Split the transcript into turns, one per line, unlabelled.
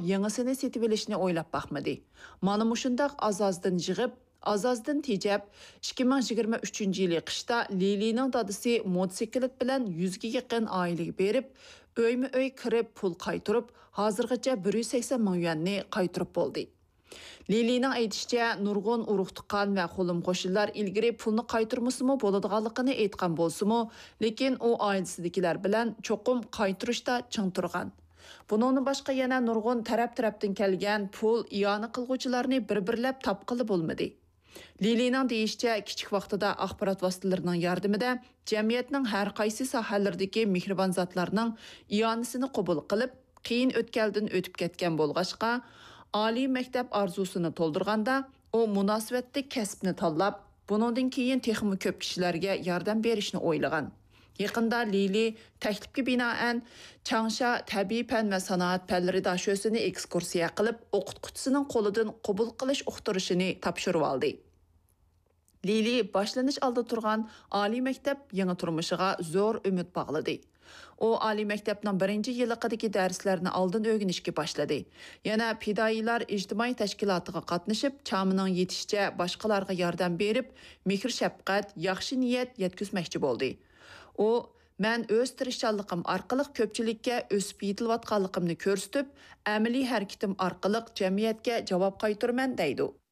yangisini setib olishni o'ylab baxmadi. Mana mushundaq azazdan yig'ib, azazdan tejab 2023-yili qishda Lilining dadisi motosiklet bilan 100 ga yaqin oilaga berib, o'yma-o'y kirib pul qaytirib, hozirgacha 180 ming yuanni qaytirib bo'ldi. Lilining aytishicha, nurg'un urug' tuqqan va qo'lim qo'shillar ilgari pulni qaytirmasimi bo'ladiganligini aytgan bo'lsa-mu, lekin u oilasidagilar bilan cho'qim qaytirishda ching turgan. Buningdan boshqa yana nurg'un taraf-tarafdan kelgan pul iyona qilguvchilarni bir-birlab topqili bo'lmadi. Lilining deyishicha, kichik vaqtida axborot vositalarining yordamida jamiyatning har qaysi sohalaridagi mehribon zotlarning iyonasini qabul qilib, qiyin o'tkaldan o'tib ketgan bo'lg'achqa, oliy maktab orzusini to'ldirganda, u munosabatli kasbni tanlab, buningdan keyin texmi ko'p kishilarga yordam berishni o'ylagan. Yaqinda Lili taklifga binoan Changsha tabiiy fan va sanoat fanlari dashosini ekskursiya qilib, o'qituvchisining qo'lidan qabul qilish uqtirishini topshirib oldi. Lili boshlanish oldi turgan oliy maktab yangi turmushiga zo'r umid bog'ladi. U oliy maktabning 1-yilidagi darslarni oldin o'rganishga boshladi. Yana fidoyilar ijtimoiy tashkilotiga qatnashib, chamining yetishicha boshqalarga yordam berib, mehr shafqat, yaxshi niyat yetkazmoqchi bo'ldi. U "Men o'z tirishchanligim orqali ko'pchilikka o'sib yetilayotganligimni ko'rsatib, amaliy harakatim orqali jamiyatga javob qaytaraman" deydi.